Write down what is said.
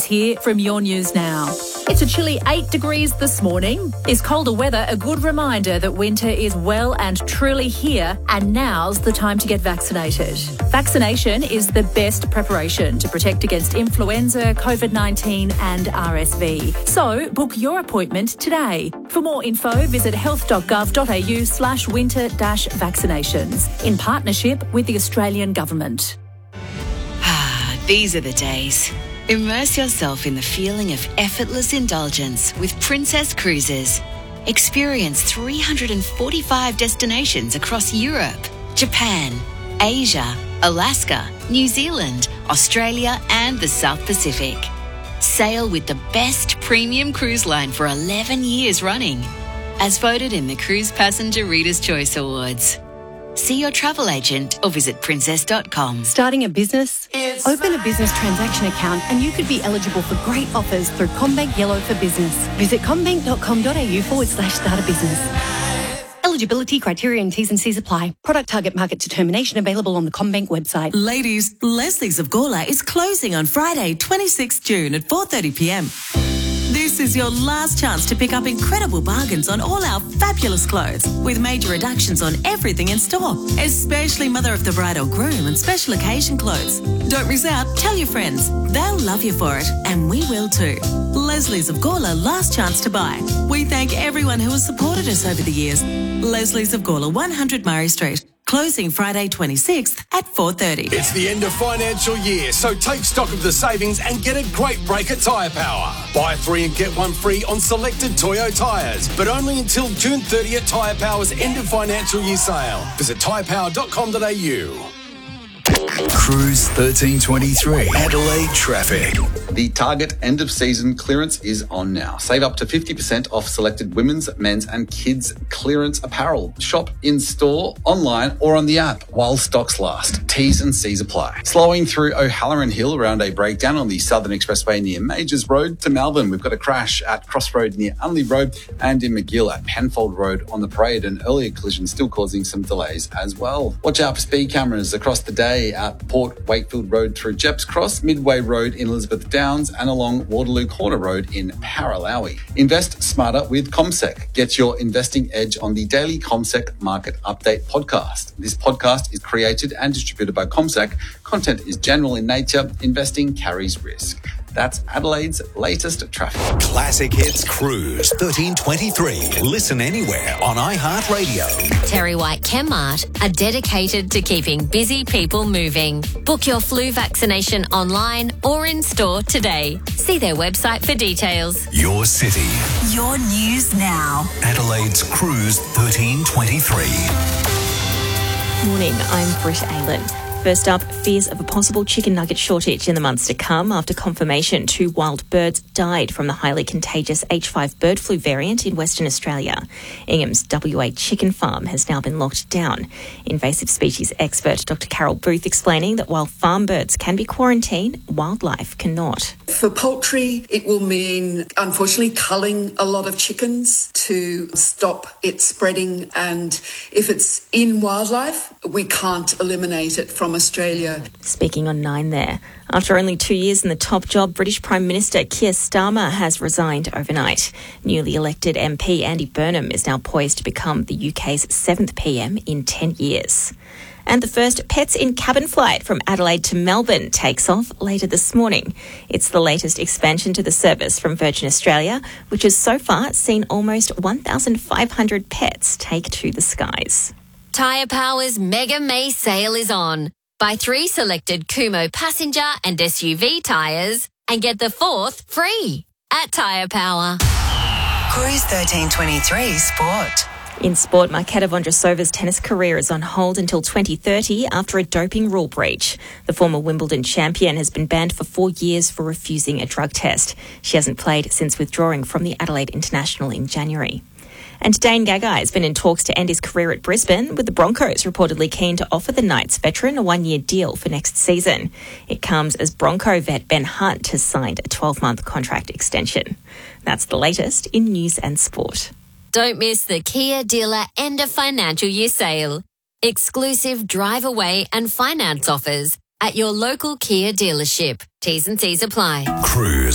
here from Your News Now. It's a chilly 8 degrees this morning. Is colder weather a good reminder that winter is well and truly here, and now's the time to get vaccinated? Vaccination is the best preparation to protect against influenza, COVID-19 and RSV. So book your appointment today. For more info, visit health.gov.au/winter-vaccinations in partnership with the Australian Government. These are the days. Immerse yourself in the feeling of effortless indulgence with Princess Cruises. Experience 345 destinations across Europe, Japan, Asia, Alaska, New Zealand, Australia and the South Pacific. Sail with the best premium cruise line for 11 years running, as voted in the Cruise Passenger Reader's Choice Awards. See your travel agent or visit princess.com. Starting a business? Open a business transaction account and you could be eligible for great offers through CommBank Yellow for Business. Visit commbank.com.au/start a business. Eligibility criteria and T's and C's apply. Product target market determination available on the CommBank website. Ladies, Leslie's of Gawler is closing on Friday, 26th June at 4:30pm. This is your last chance to pick up incredible bargains on all our fabulous clothes with major reductions on everything in store, especially mother of the bride or groom and special occasion clothes. Don't miss out. Tell your friends. They'll love you for it, and we will too. Leslie's of Gawler, last chance to buy. We thank everyone who has supported us over the years. Leslie's of Gawler, 100 Murray Street. Closing Friday 26th at 4:30. It's the end of financial year, so take stock of the savings and get a great break at Tyre Power. Buy 3 and get 1 free on selected Toyo tyres, but only until June 30th at Tyre Power's end of financial year sale. Visit tyrepower.com.au. Cruise 1323, Adelaide traffic. The Target end of season clearance is on now. Save up to 50% off selected women's, men's and kids clearance apparel. Shop in store, online or on the app while stocks last. T's and C's apply. Slowing through O'Halloran Hill around a breakdown on the Southern Expressway near Majors Road to Melbourne. We've got a crash at Crossroad near Unley Road and in McGill at Penfold Road on the Parade. An earlier collision still causing some delays as well. Watch out for speed cameras across the day at Port Wakefield Road through Jepps Cross, Midway Road in Elizabeth Downs and along Waterloo Corner Road in Paralowie. Invest smarter with CommSec. Get your investing edge on the daily CommSec Market Update podcast. This podcast is created and distributed by CommSec. Content is general in nature. Investing carries risk. That's Adelaide's latest traffic. Classic Hits Cruise 1323. Listen anywhere on iHeartRadio. Terry White Chemmart are dedicated to keeping busy people moving. Book your flu vaccination online or in store today. See their website for details. Your city. Your News Now. Adelaide's Cruise 1323. Morning, I'm Britt Aylan. First up, fears of a possible chicken nugget shortage in the months to come after confirmation 2 wild birds died from the highly contagious H5 bird flu variant in Western Australia. Ingham's WA chicken farm has now been locked down. Invasive species expert Dr. Carol Booth explaining that while farm birds can be quarantined, wildlife cannot. For poultry, it will mean, unfortunately, culling a lot of chickens to stop it spreading. And if it's in wildlife, we can't eliminate it from Australia. Speaking on 9 there. After only 2 years in the top job, British Prime Minister Keir Starmer has resigned overnight. Newly elected MP Andy Burnham is now poised to become the UK's 7th PM in 10 years. And the first Pets in Cabin flight from Adelaide to Melbourne takes off later this morning. It's the latest expansion to the service from Virgin Australia, which has so far seen almost 1,500 pets take to the skies. Tyre Power's Mega May sale is on. Buy 3 selected Kumho passenger and SUV tyres and get the 4th free at Tyre Power. Cruise 1323 Sport. In sport, Marketa Vondrousova's tennis career is on hold until 2030 after a doping rule breach. The former Wimbledon champion has been banned for 4 years for refusing a drug test. She hasn't played since withdrawing from the Adelaide International in January. And Dane Gagai has been in talks to end his career at Brisbane, with the Broncos reportedly keen to offer the Knights veteran a 1-year deal for next season. It comes as Bronco vet Ben Hunt has signed a 12-month contract extension. That's the latest in news and sport. Don't miss the Kia dealer end of financial year sale. Exclusive drive away and finance offers at your local Kia dealership. T's and C's apply. Cruise